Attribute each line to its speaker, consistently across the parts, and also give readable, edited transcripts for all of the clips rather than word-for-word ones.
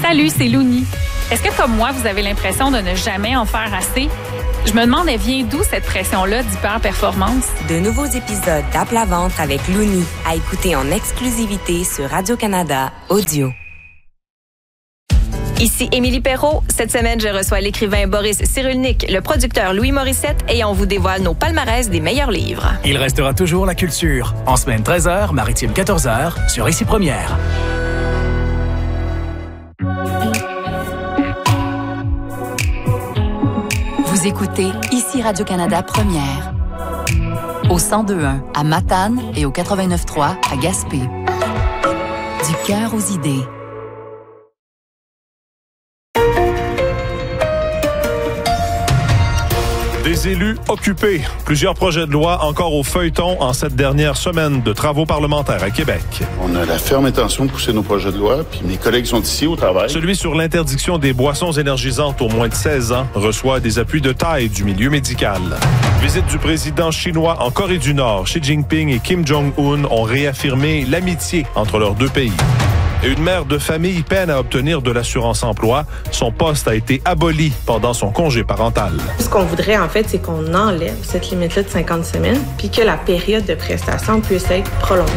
Speaker 1: Salut, c'est Louni. Est-ce que, comme moi, vous avez l'impression de ne jamais en faire assez? Je me demande, elle vient d'où cette pression-là d'hyper-performance?
Speaker 2: De nouveaux épisodes d'À plat ventre avec Louni à écouter en exclusivité sur Radio-Canada Audio.
Speaker 3: Ici Émilie Perrault. Cette semaine, je reçois l'écrivain Boris Cyrulnik, le producteur Louis Morissette et on vous dévoile nos palmarès des meilleurs livres.
Speaker 4: Il restera toujours la culture. En semaine 13h, maritime 14h, sur Ici Première.
Speaker 5: Vous écoutez Ici Radio-Canada Première. Au 102.1 à Matane et au 89.3 à Gaspé. Du cœur aux idées.
Speaker 6: Des élus occupés. Plusieurs projets de loi encore au feuilleton en cette dernière semaine de travaux parlementaires à Québec.
Speaker 7: On a la ferme intention de pousser nos projets de loi, puis mes collègues sont ici au travail.
Speaker 6: Celui sur l'interdiction des boissons énergisantes aux moins de 16 ans reçoit des appuis de taille du milieu médical. Visite du président chinois en Corée du Nord. Xi Jinping et Kim Jong-un ont réaffirmé l'amitié entre leurs deux pays. Et une mère de famille peine à obtenir de l'assurance emploi. Son poste a été aboli pendant son congé parental.
Speaker 8: Ce qu'on voudrait, en fait, c'est qu'on enlève cette limite-là de 50 semaines puis que la période de prestation puisse être prolongée.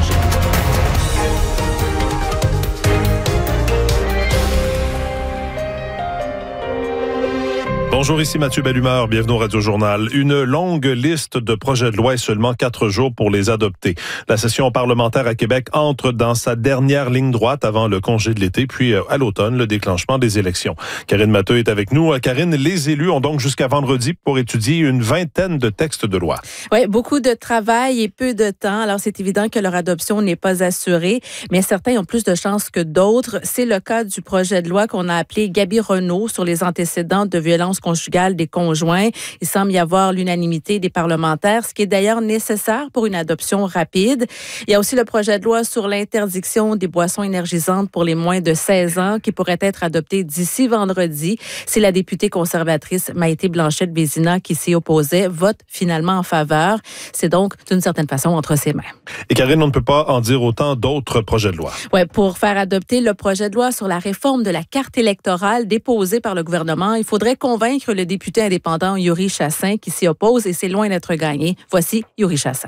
Speaker 6: Bonjour, ici Mathieu Bellumeur, bienvenue au Radio-Journal. Une longue liste de projets de loi et seulement 4 jours pour les adopter. La session parlementaire à Québec entre dans sa dernière ligne droite avant le congé de l'été, puis à l'automne, le déclenchement des élections. Karine Matteux est avec nous. Karine, les élus ont donc jusqu'à vendredi pour étudier une vingtaine de textes de loi.
Speaker 9: Oui, beaucoup de travail et peu de temps. Alors, c'est évident que leur adoption n'est pas assurée, mais certains ont plus de chances que d'autres. C'est le cas du projet de loi qu'on a appelé Gaby Renault sur les antécédents de violences conjugale des conjoints. Il semble y avoir l'unanimité des parlementaires, ce qui est d'ailleurs nécessaire pour une adoption rapide. Il y a aussi le projet de loi sur l'interdiction des boissons énergisantes pour les moins de 16 ans qui pourrait être adopté d'ici vendredi. C'est la députée conservatrice Maïté Blanchette-Vézina qui s'y opposait, vote finalement en faveur. C'est donc d'une certaine façon entre ses mains.
Speaker 6: Et Karine, on ne peut pas en dire autant d'autres projets de loi.
Speaker 9: Oui, pour faire adopter le projet de loi sur la réforme de la carte électorale déposé par le gouvernement, il faudrait convaincre le député indépendant Yuri Chassin qui s'y oppose et c'est loin d'être gagné. Voici Yuri Chassin.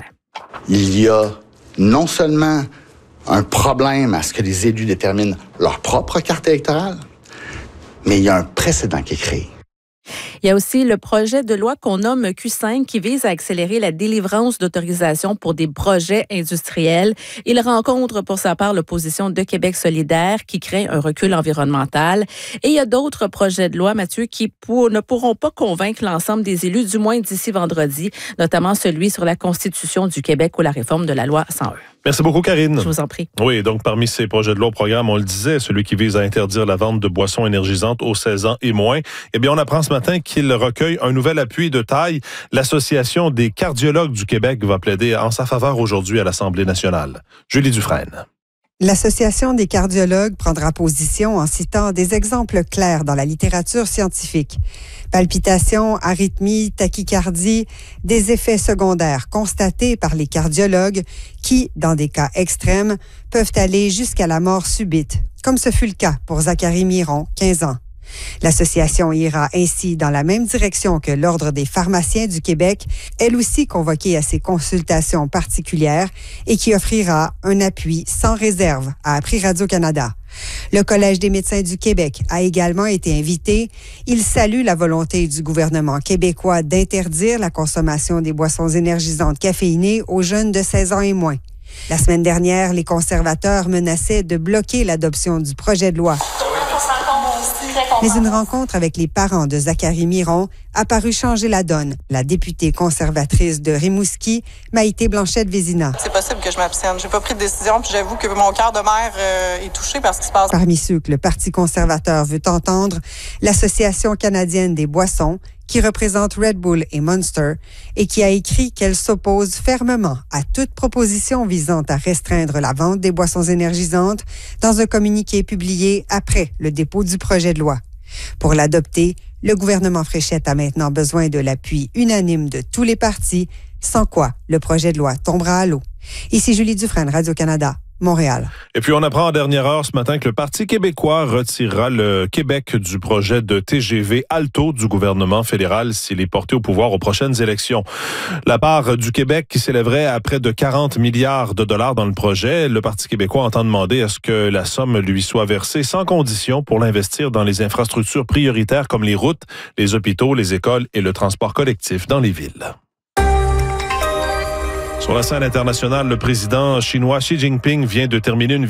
Speaker 10: Il y a non seulement un problème à ce que les élus déterminent leur propre carte électorale, mais il y a un précédent qui est créé.
Speaker 9: Il y a aussi le projet de loi qu'on nomme Q5 qui vise à accélérer la délivrance d'autorisation pour des projets industriels. Il rencontre pour sa part l'opposition de Québec solidaire qui crée un recul environnemental. Et il y a d'autres projets de loi, Mathieu, qui ne pourront pas convaincre l'ensemble des élus, du moins d'ici vendredi, notamment celui sur la Constitution du Québec ou la réforme de la loi 101.
Speaker 6: Merci beaucoup, Karine.
Speaker 9: Je vous en prie.
Speaker 6: Oui, donc parmi ces projets de loi au programme, on le disait, celui qui vise à interdire la vente de boissons énergisantes aux 16 ans et moins. Eh bien, on apprend ce matin qu'il recueille un nouvel appui de taille. L'Association des cardiologues du Québec va plaider en sa faveur aujourd'hui à l'Assemblée nationale. Julie Dufresne.
Speaker 11: L'Association des cardiologues prendra position en citant des exemples clairs dans la littérature scientifique. Palpitations, arythmies, tachycardie, des effets secondaires constatés par les cardiologues qui, dans des cas extrêmes, peuvent aller jusqu'à la mort subite, comme ce fut le cas pour Zachary Miron, 15 ans. L'association ira ainsi dans la même direction que l'Ordre des pharmaciens du Québec, elle aussi convoquée à ces consultations particulières et qui offrira un appui sans réserve, a appris Radio-Canada. Le Collège des médecins du Québec a également été invité. Il salue la volonté du gouvernement québécois d'interdire la consommation des boissons énergisantes caféinées aux jeunes de 16 ans et moins. La semaine dernière, les conservateurs menaçaient de bloquer l'adoption du projet de loi. Mais une rencontre avec les parents de Zachary Miron a paru changer la donne. La députée conservatrice de Rimouski, Maïté Blanchette-Vézina.
Speaker 12: C'est possible que je m'abstienne. J'ai pas pris de décision, puis j'avoue que mon cœur de mère est touché par ce qui se passe.
Speaker 11: Parmi ceux que le Parti conservateur veut entendre, l'Association canadienne des boissons, qui représente Red Bull et Monster, et qui a écrit qu'elle s'oppose fermement à toute proposition visant à restreindre la vente des boissons énergisantes dans un communiqué publié après le dépôt du projet de loi. Pour l'adopter, le gouvernement Fréchette a maintenant besoin de l'appui unanime de tous les partis, sans quoi le projet de loi tombera à l'eau. Ici Julie Dufresne, Radio-Canada, Montréal.
Speaker 6: Et puis, on apprend en dernière heure ce matin que le Parti québécois retirera le Québec du projet de TGV Alto du gouvernement fédéral s'il est porté au pouvoir aux prochaines élections. La part du Québec qui s'élèverait à près de 40 milliards de dollars dans le projet, le Parti québécois entend demander à ce que la somme lui soit versée sans condition pour l'investir dans les infrastructures prioritaires comme les routes, les hôpitaux, les écoles et le transport collectif dans les villes. Sur la scène internationale, le président chinois Xi Jinping vient de terminer une